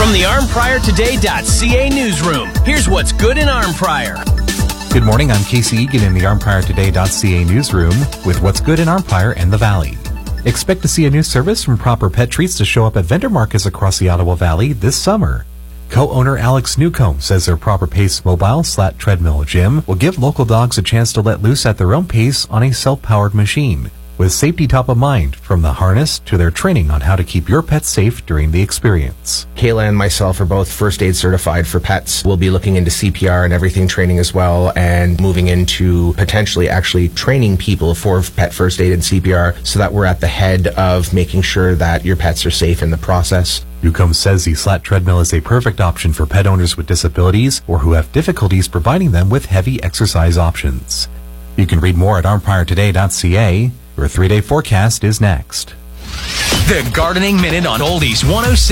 From the ArmPriorToday.ca newsroom, here's what's good in Armprior. Good morning, I'm Casey Egan in the ArmPriorToday.ca newsroom with what's good in Armprior and the Valley. Expect to see a new service from Proper Pet Treats to show up at vendor markets across the Ottawa Valley this summer. Co-owner Alex Newcomb says their Proper Pace mobile slat treadmill gym will give local dogs a chance to let loose at their own pace on a self-powered machine, with safety top of mind, from the harness to their training on how to keep your pet safe during the experience. Kayla and myself are both first aid certified for pets. We'll be looking into CPR and everything training as well, and moving into potentially actually training people for pet first aid and CPR so that we're at the head of making sure that your pets are safe in the process. Newcomb says the slat treadmill is a perfect option for pet owners with disabilities or who have difficulties providing them with heavy exercise options. You can read more at armpriortoday.ca. Your 3-day forecast is next. The Gardening Minute on Oldies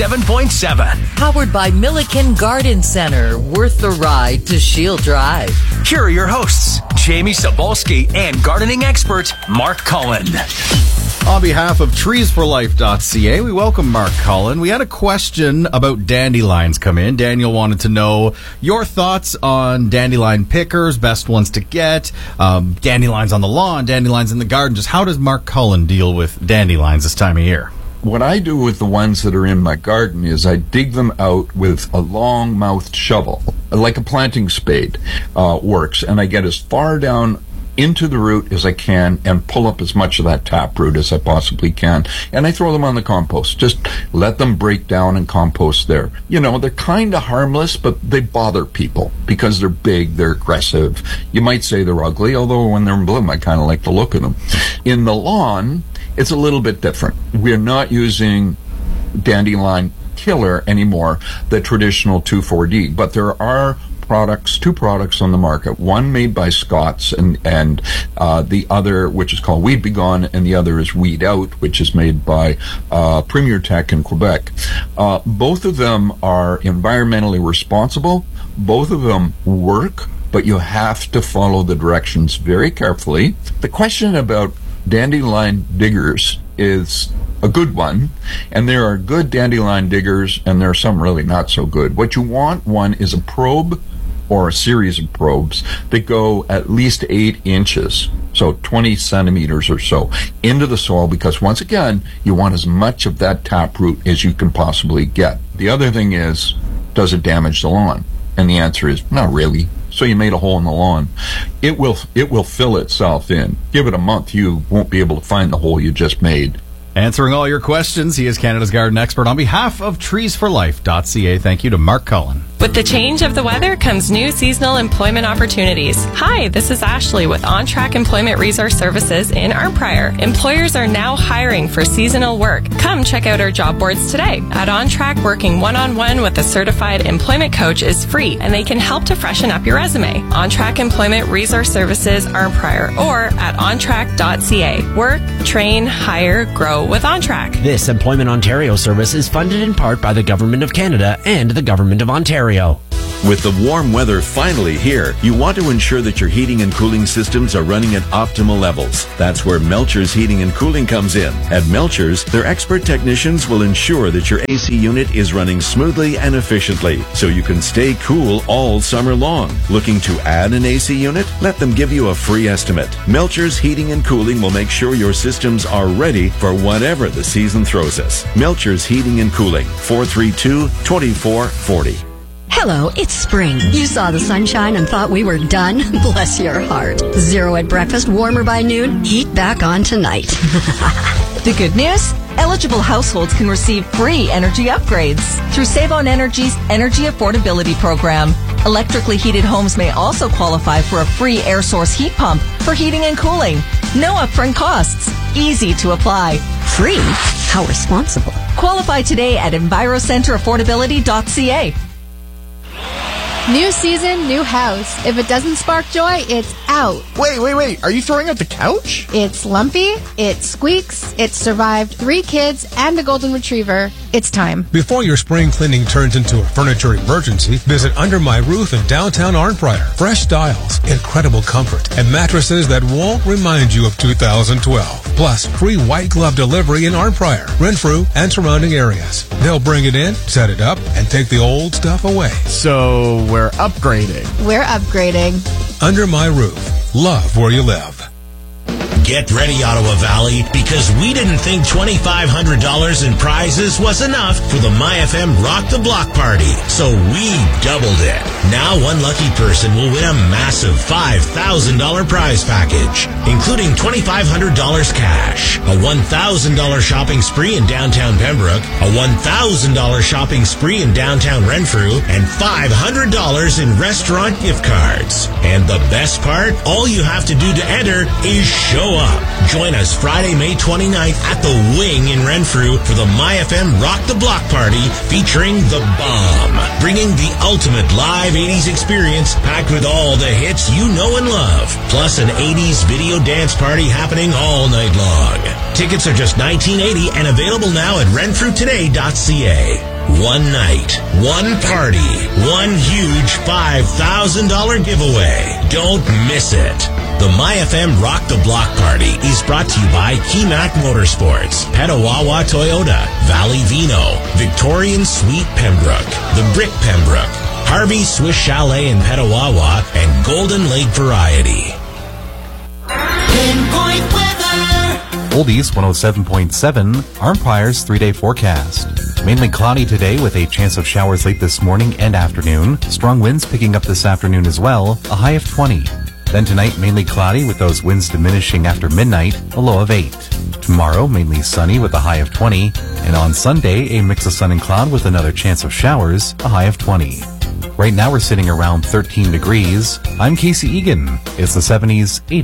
107.7. Powered by Milliken Garden Center. Worth the ride to Shield Drive. Here are your hosts, Jamie Sobolski and gardening expert Mark Cullen. On behalf of treesforlife.ca, we welcome Mark Cullen. We had a question about dandelions come in. Daniel wanted to know your thoughts on dandelion pickers, best ones to get, dandelions on the lawn, dandelions in the garden. Just how does Mark Cullen deal with dandelions this time of year? What I do with the ones that are in my garden is I dig them out with a long-mouthed shovel, like a planting spade works, and I get as far down into the root as I can and pull up as much of that taproot as I possibly can, and I throw them on the compost. Just let them break down and compost there. You know, they're kind of harmless, but they bother people because they're big, they're aggressive. You might say they're ugly, although when they're in bloom I kind of like the look of them. In the lawn, it's a little bit different. We're not using dandelion killer anymore, the traditional 2,4-D, but there are two products on the market, one made by Scott's and the other, which is called Weed B Gon, and the other is Weed Out, which is made by Premier Tech in Quebec. Both of them are environmentally responsible. Both of them work, but you have to follow the directions very carefully. The question about dandelion diggers is a good one, and there are good dandelion diggers, and there are some really not so good. What you want, one, is a probe or a series of probes that go at least 8 inches, so 20 centimeters or so, into the soil, because once again, you want as much of that taproot as you can possibly get. The other thing is, does it damage the lawn? And the answer is, not really. So you made a hole in the lawn. It will fill itself in. Give it a month, you won't be able to find the hole you just made. Answering all your questions, he is Canada's garden expert. On behalf of treesforlife.ca, thank you to Mark Cullen. With the change of the weather comes new seasonal employment opportunities. Hi, this is Ashley with On-Track Employment Resource Services in Armprior. Employers are now hiring for seasonal work. Come check out our job boards today. At On-Track, working one-on-one with a certified employment coach is free, and they can help to freshen up your resume. On-Track Employment Resource Services Armprior, or at ontrack.ca. Work, train, hire, grow with On-Track. This Employment Ontario service is funded in part by the Government of Canada and the Government of Ontario. With the warm weather finally here, you want to ensure that your heating and cooling systems are running at optimal levels. That's where Melchers Heating and Cooling comes in. At Melchers, their expert technicians will ensure that your AC unit is running smoothly and efficiently, so you can stay cool all summer long. Looking to add an AC unit? Let them give you a free estimate. Melchers Heating and Cooling will make sure your systems are ready for whatever the season throws us. Melchers Heating and Cooling, 432-2440. Hello, it's spring. You saw the sunshine and thought we were done? Bless your heart. Zero at breakfast, warmer by noon, heat back on tonight. The good news? Eligible households can receive free energy upgrades through Save On Energy's Energy Affordability Program. Electrically heated homes may also qualify for a free air source heat pump for heating and cooling. No upfront costs. Easy to apply. Free? How responsible. Qualify today at EnviroCenterAffordability.ca. New season, new house. If it doesn't spark joy, it's out. Wait. Are you throwing out the couch? It's lumpy, it squeaks, it's survived 3 kids and a golden retriever. It's time. Before your spring cleaning turns into a furniture emergency, visit Under My Roof in downtown Arnprior. Fresh styles, incredible comfort, and mattresses that won't remind you of 2012. Plus, free white glove delivery in Arnprior, Renfrew, and surrounding areas. They'll bring it in, set it up, and take the old stuff away. So, we're upgrading. We're upgrading. Under My Roof. Love where you live. Get ready, Ottawa Valley, because we didn't think $2,500 in prizes was enough for the MyFM Rock the Block party, so we doubled it. Now one lucky person will win a massive $5,000 prize package, including $2,500 cash, a $1,000 shopping spree in downtown Pembroke, a $1,000 shopping spree in downtown Renfrew, and $500 in restaurant gift cards. And the best part, all you have to do to enter is show up. Join us Friday, May 29th at the Wing in Renfrew for the MyFM Rock the Block party featuring The Bomb, bringing the ultimate live 80s experience packed with all the hits you know and love, plus an 80s video dance party happening all night long. Tickets are just $19.80 and available now at renfrewtoday.ca. One night, one party, one huge $5,000 giveaway. Don't miss it. The MyFM Rock the Block Party is brought to you by Keymac Motorsports, Petawawa Toyota, Valley Vino, Victorian Suite Pembroke, The Brick Pembroke, Harvey Swiss Chalet in Petawawa, and Golden Lake Variety. Pinpoint weather. Oldies 107.7, Arnprior's 3-day forecast. Mainly cloudy today with a chance of showers late this morning and afternoon. Strong winds picking up this afternoon as well, a high of 20. Then tonight, mainly cloudy with those winds diminishing after midnight, a low of 8. Tomorrow, mainly sunny with a high of 20. And on Sunday, a mix of sun and cloud with another chance of showers, a high of 20. Right now, we're sitting around 13 degrees. I'm Casey Egan. It's the 70s, 80s.